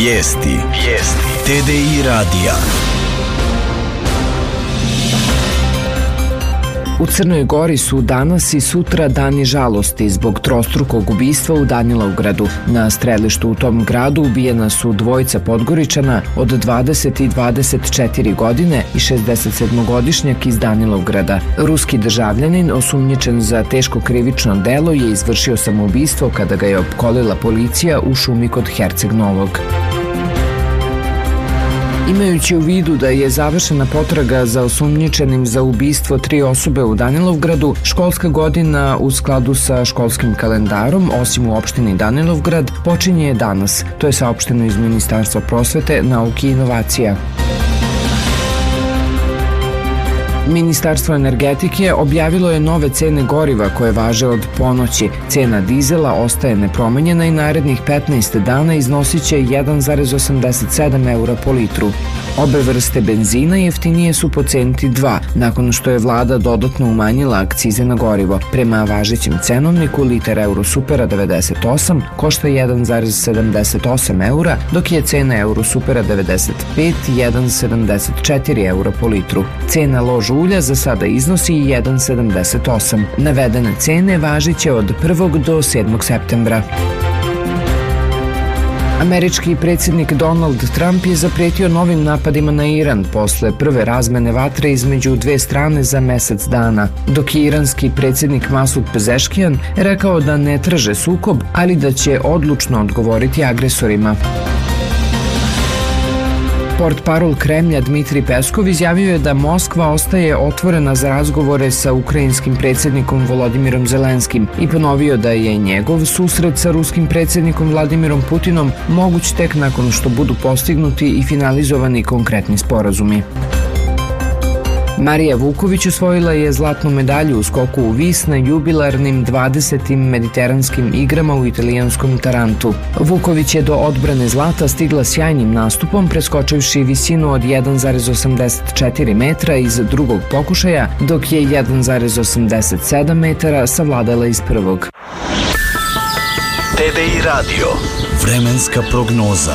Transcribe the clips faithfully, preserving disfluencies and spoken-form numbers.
Vijesti. Vijesti. T D I radija. U Crnoj Gori su danas i sutra dani žalosti zbog trostrukog ubistva u Danilovgradu. Na strelištu u tom gradu ubijena su dvojica Podgoričana od dvadeset i dvadeset četiri godine i šezdesetsedmogodišnjak iz Danilovgrada. Ruski državljanin, osumnjičen za teško krivično delo, je izvršio samoubistvo kada ga je opkolila policija u šumi kod Herceg Novog. Imajući u vidu da je završena potraga za osumnjičenim za ubistvo tri osobe u Danilovgradu, školska godina u skladu sa školskim kalendarom, osim u opštini Danilovgrad, počinje danas. To je saopšteno iz Ministarstva prosvete, nauke i inovacija. Ministarstvo energetike objavilo je nove cene goriva koje važe od ponoći. Cena dizela ostaje nepromenjena i narednih petnaest dana iznosit će jedan zarez osamdeset sedam eura po litru. Obe vrste benzina jeftinije su po centi dva, nakon što je vlada dodatno umanjila akcize na gorivo. Prema važećem cenovniku, litar Eurosupera devedeset osam košta jedan zarez sedamdeset osam eura, dok je cena Eurosupera devedeset pet jedan zarez sedamdeset četiri eura po litru. Cena lož ulja za sada iznosi jedan zarez sedamdeset osam. Navedene cene važiće od prvog do sedmog septembra. Američki predsjednik Donald Trump je zapretio novim napadima na Iran posle prve razmene vatre između dve strane za mesec dana, dok je iranski predsjednik Masud Pezeškijan rekao da ne traže sukob, ali da će odlučno odgovoriti agresorima. Portparol Kremlja Dmitrij Peskov izjavio je da Moskva ostaje otvorena za razgovore sa ukrajinskim predsjednikom Volodimirom Zelenskim i ponovio da je njegov susret sa ruskim predsjednikom Vladimirom Putinom moguć tek nakon što budu postignuti i finalizovani konkretni sporazumi. Marija Vuković osvojila je zlatnu medalju u skoku u vis na jubilarnim dvadesetim mediteranskim igrama u italijanskom Tarantu. Vuković je do odbrane zlata stigla sjajnim nastupom, preskočivši visinu od jedan zarez osamdeset četiri metra iz drugog pokušaja, dok je jedan zarez osamdeset sedam metara savladala iz prvog. T D I radio. Vremenska prognoza.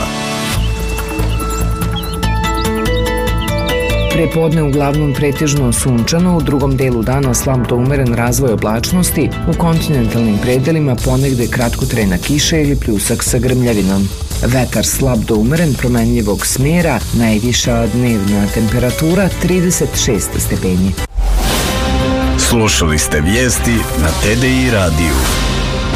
Prepodne uglavnom pretežno sunčano, u drugom delu dana slab do umeren razvoj oblačnosti, u kontinentalnim predelima ponegde kratkotrajna kiša ili pljusak sa grmljavinom. Vetar slab do umeren promenljivog smjera, najviša dnevna temperatura trideset šest stepeni. Slušali ste vijesti na T D I radiju.